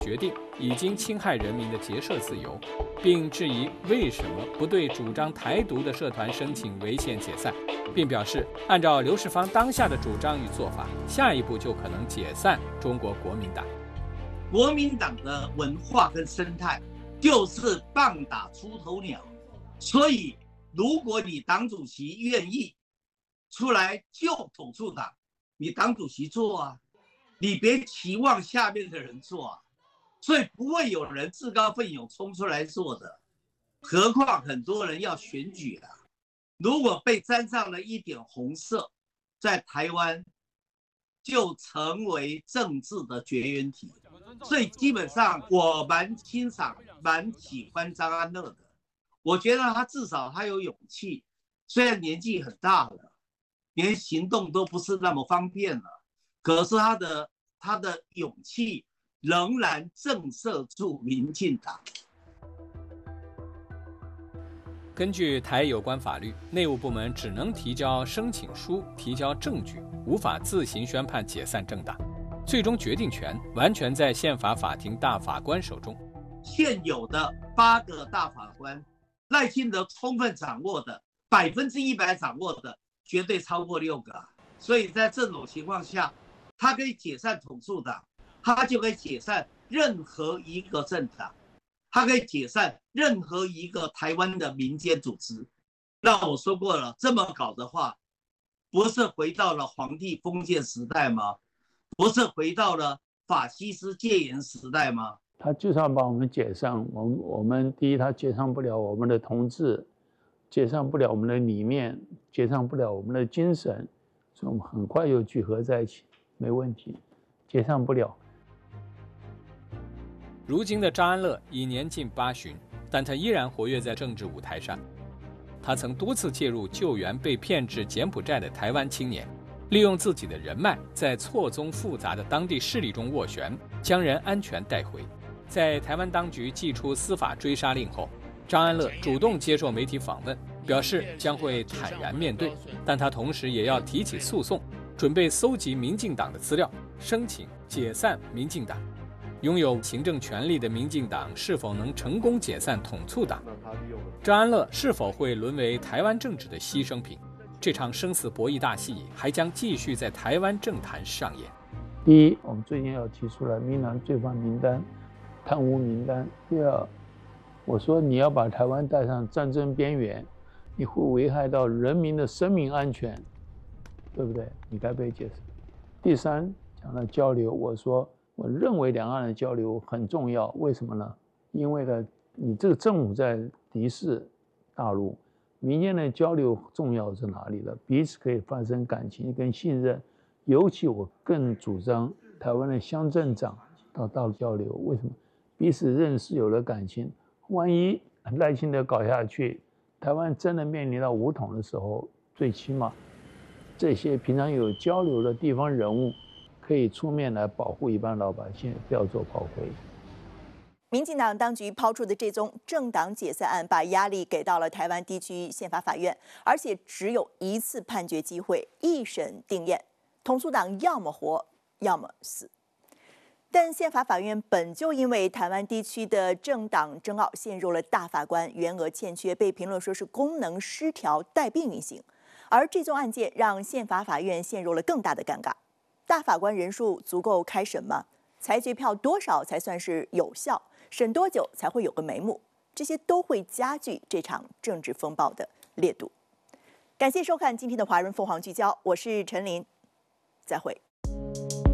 决定已经侵害人民的结社自由，并质疑为什么不对主张台独的社团申请违宪解散，并表示按照刘世芳当下的主张与做法，下一步就可能解散中国国民党。 国民党的文化跟生态就是棒打出头鸟，所以如果你党主席愿意出来救统促党，你党主席做啊，你别期望下面的人做啊。所以不会有人自告奋勇冲出来做的，何况很多人要选举啊。如果被沾上了一点红色，在台湾就成为政治的绝缘体。所以基本上我蛮欣赏、蛮喜欢张安乐的。我觉得他至少他有勇气，虽然年纪很大了，连行动都不是那么方便了，可是他的勇气仍然震慑住民进党。 根据台有关法律，内务部门只能提交申请书、提交证据，无法自行宣判解散政党。最终决定权完全在宪法法庭大法官手中。 现有的8个大法官，赖清德充分掌握的100%掌握的，绝对超过6个。所以在这种情况下，他可以解散统促党。他就可以解散任何一个政党，他可以解散任何一个台湾的民间组织。那我说过了，这么搞的话，不是回到了皇帝封建时代吗？不是回到了法西斯戒严时代吗？ 他就算把我们解散，我们第一，他解散不了我们的同志，解散不了我们的理念，解散不了我们的精神，所以我们很快又聚合在一起，没问题，解散不了。 如今的张安乐已年近80，但他依然活跃在政治舞台上。他曾多次介入救援被骗至柬埔寨的台湾青年，利用自己的人脉，在错综复杂的当地势力中斡旋，将人安全带回。在台湾当局祭出司法追杀令后，张安乐主动接受媒体访问，表示将会坦然面对，但他同时也要提起诉讼，准备搜集民进党的资料，申请解散民进党。拥有行政权力的民进党是否能成功解散统促党？张安乐是否会沦为台湾政治的牺牲品？这场生死博弈大戏还将继续在台湾政坛上演。 第一，我们最近要提出来明朗罪犯名单、贪污名单。第二，我说你要把台湾带上战争边缘，你会危害到人民的生命安全，对不对？你该被解释。第三，讲到交流，我说我认为两岸的交流很重要，为什么呢？因为呢，你这个政府在敌视大陆，民间的交流重要是哪里呢？彼此可以发生感情跟信任，尤其我更主张台湾的乡镇长到大陆交流，为什么？彼此认识有了感情，万一赖清德搞下去，台湾真的面临到武统的时候，最起码这些平常有交流的地方人物可以出面来保护一般老百姓，不要做炮灰。 民进党当局抛出的这宗政党解散案，把压力给到了台湾地区宪法法院，而且只有一次判决机会，一审定验，统促党要么活，要么死。但宪法法院本就因为台湾地区的政党争拗陷入了大法官员额欠缺，被评论说是功能失调、带病运行。而这宗案件让宪法法院陷入了更大的尴尬。大法官人数足够开审吗？裁决票多少才算是有效？审多久才会有个眉目？这些都会加剧这场政治风暴的烈度。感谢收看今天的《华人凤凰聚焦》，我是陈琳，再会。